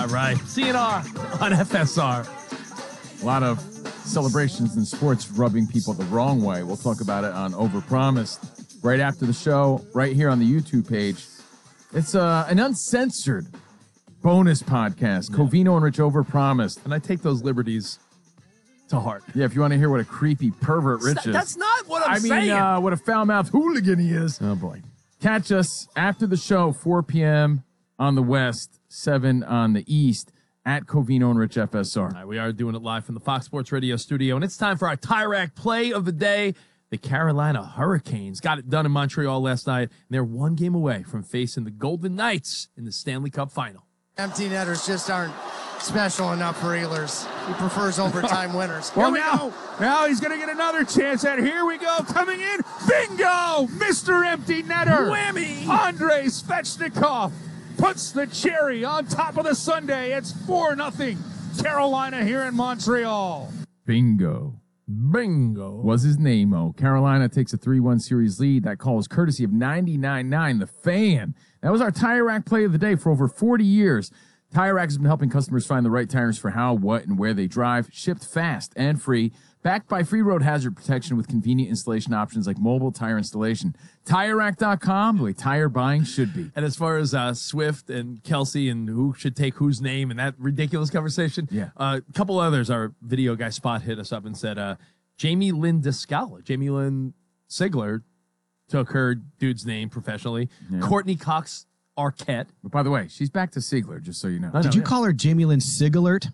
right. CNR on FSR. A lot of celebrations in sports rubbing people the wrong way. We'll talk about it on Overpromised right after the show, right here on the YouTube page. It's an uncensored bonus podcast. Covino and Rich Overpromised. And I take those liberties to heart. Yeah, if you want to hear what a creepy pervert Rich is. That's not what I'm saying. I mean, what a foul-mouthed hooligan he is. Oh, boy. Catch us after the show, 4 p.m. on the West, 7 on the East, at Covino and Rich FSR. All right, we are doing it live from the Fox Sports Radio studio, and it's time for our Tire Rack play of the day. The Carolina Hurricanes got it done in Montreal last night, and they're one game away from facing the Golden Knights in the Stanley Cup Final. Empty netters just aren't special enough for Ehlers. He prefers overtime winners. Well, now he's going to get another chance at here we go. Coming in. Bingo! Mr. Empty Netter. Whammy! Andrei Svechnikov puts the cherry on top of the sundae. It's 4-0. Carolina here in Montreal. Bingo. Was his name-o. Carolina takes a 3-1 series lead. That call was courtesy of 99.9, the Fan. That was our Tire Rack play of the day for over 40 years. Tire Rack has been helping customers find the right tires for how, what, and where they drive, shipped fast and free, backed by free road hazard protection with convenient installation options like mobile tire installation. TireRack.com, the way tire buying should be. And as far as Swift and Kelsey and who should take whose name and that ridiculous conversation, a couple others, our video guy Spot hit us up and said Jamie Lynn Descala, Jamie Lynn Sigler took her dude's name professionally. Yeah. Courtney Cox Arquette. But by the way, she's back to Sigler, just so you know. Did you call her Jamie Lynn Sigalert?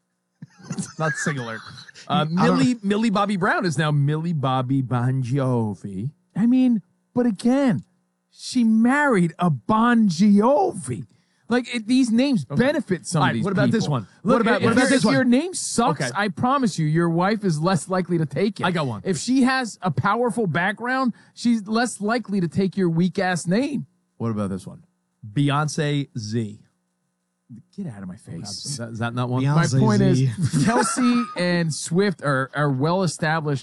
Not Sigalert. Millie Bobby Brown is now Millie Bobby Bon Jovi. I mean, but again, she married a Bon Jovi. Like, these names benefit some of these what about people. this one? Look, what about this one? If your name sucks, Okay. I promise you, your wife is less likely to take it. I got one. If she has a powerful background, she's less likely to take your weak-ass name. What about this one? Beyonce Z. Get out of my face. Is that not one? Beyonce My point Z. is, Kelsey and Swift are well-established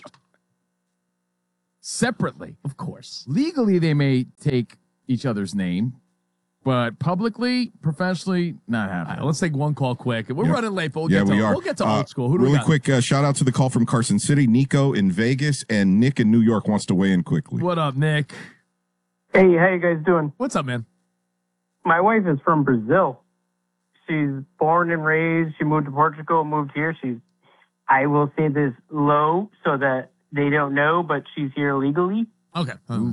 separately. Of course. Legally, they may take each other's name, but publicly, professionally, not happening. All right, let's take one call quick. We're running late, but we'll get to old school. Who do we really got? quick, shout out to the call from Carson City. Nico in Vegas and Nick in New York wants to weigh in quickly. What up, Nick? Hey, how you guys doing? What's up, man? My wife is from Brazil. She's born and raised. She moved to Portugal, moved here. I will say this low so that they don't know, but she's here legally. Okay.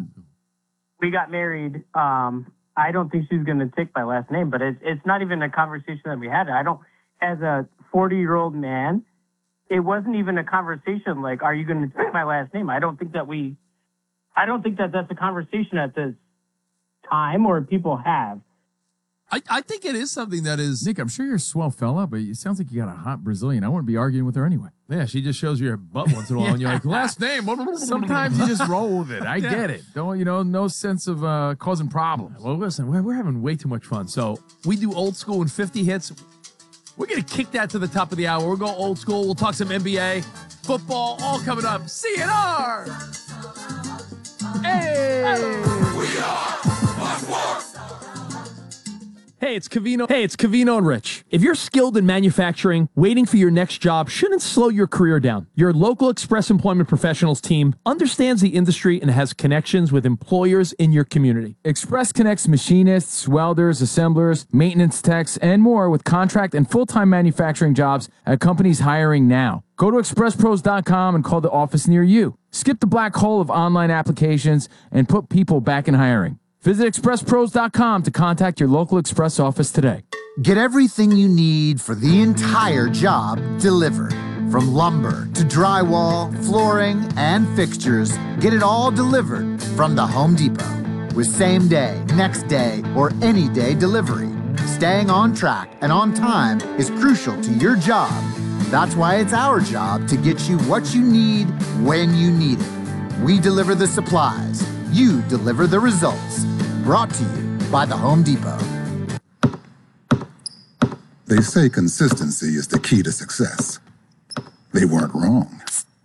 We got married. I don't think she's going to take my last name, but it's not even a conversation that we had. As a 40-year-old man, it wasn't even a conversation like, are you going to take my last name? I don't think that that's a conversation at this time or people have. I think it is something that is... Nick, I'm sure you're a swell fella, but it sounds like you got a hot Brazilian. I wouldn't be arguing with her anyway. Yeah, she just shows you her butt once in a while, and you're like, last name. Sometimes you just roll with it. I get it. No sense of causing problems. Well, listen, we're having way too much fun. So we do old school and 50 hits. We're going to kick that to the top of the hour. We'll go old school. We'll talk some NBA, football, all coming up. CNR! Hey! We are sports. Hey, it's Covino and Rich. If you're skilled in manufacturing, waiting for your next job shouldn't slow your career down. Your local Express Employment Professionals team understands the industry and has connections with employers in your community. Express connects machinists, welders, assemblers, maintenance techs, and more with contract and full-time manufacturing jobs at companies hiring now. Go to expresspros.com and call the office near you. Skip the black hole of online applications and put people back in hiring. Visit expresspros.com to contact your local Express office today. Get everything you need for the entire job delivered. From lumber to drywall, flooring, and fixtures, get it all delivered from the Home Depot. With same day, next day, or any day delivery. Staying on track and on time is crucial to your job. That's why it's our job to get you what you need when you need it. We deliver the supplies. You deliver the results. Brought to you by the Home Depot. They say consistency is the key to success. They weren't wrong.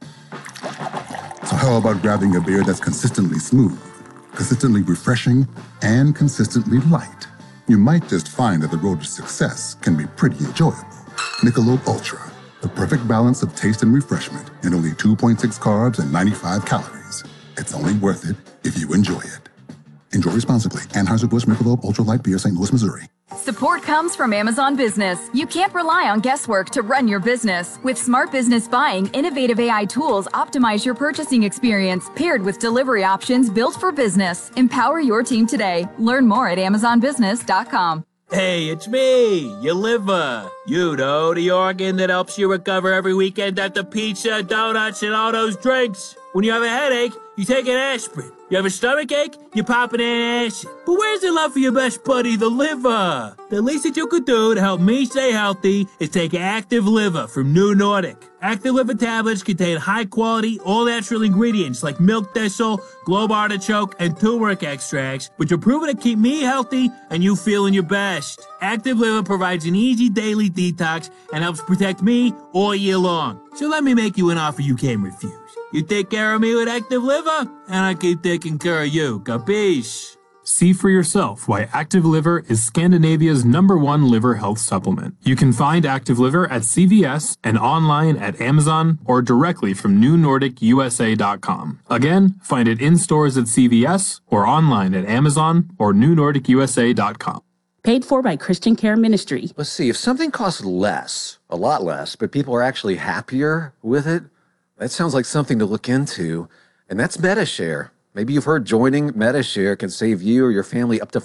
So how about grabbing a beer that's consistently smooth, consistently refreshing, and consistently light? you might just find that the road to success can be pretty enjoyable. Michelob Ultra, the perfect balance of taste and refreshment, and only 2.6 carbs and 95 calories. It's only worth it if you enjoy it. Enjoy responsibly. Anheuser-Busch Michelob Ultra Light Beer, St. Louis, Missouri. Support comes from Amazon Business. You can't rely on guesswork to run your business. With Smart Business Buying, innovative AI tools optimize your purchasing experience, paired with delivery options built for business. Empower your team today. Learn more at amazonbusiness.com. Hey, it's me, your liver. You know, the organ that helps you recover every weekend after pizza, donuts, and all those drinks. When you have a headache, you take an aspirin. You have a stomach ache, you pop an acid. But where's the love for your best buddy, the liver? The least that you could do to help me stay healthy is take Active Liver from New Nordic. Active Liver tablets contain high-quality, all-natural ingredients like milk thistle, globe artichoke, and turmeric extracts, which are proven to keep me healthy and you feeling your best. Active Liver provides an easy daily detox and helps protect me all year long. So let me make you an offer you can't refuse. You take care of me with Active Liver, and I keep taking care of you. Capiche? See for yourself why Active Liver is Scandinavia's #1 liver health supplement. You can find Active Liver at CVS and online at Amazon or directly from NewNordicUSA.com. Again, find it in stores at CVS or online at Amazon or NewNordicUSA.com. Paid for by Christian Care Ministry. Let's see, if something costs less, a lot less, but people are actually happier with it, that sounds like something to look into, and that's MediShare. Maybe you've heard joining MediShare can save you or your family up to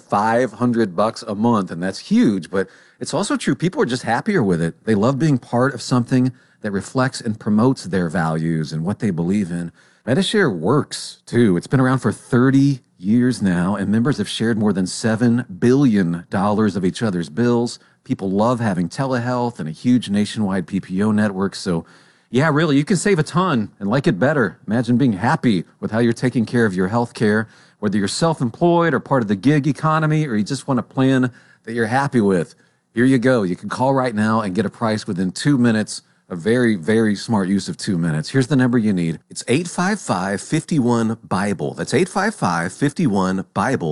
$500 a month, and that's huge, but it's also true. People are just happier with it. They love being part of something that reflects and promotes their values and what they believe in. MediShare works, too. It's been around for 30 years now, and members have shared more than $7 billion of each other's bills. People love having telehealth and a huge nationwide PPO network, so yeah, really, you can save a ton and like it better. Imagine being happy with how you're taking care of your health care, whether you're self-employed or part of the gig economy, or you just want a plan that you're happy with. Here you go. You can call right now and get a price within 2 minutes. A very, very smart use of 2 minutes. Here's the number you need. It's 855-51-BIBLE. That's 855-51-BIBLE.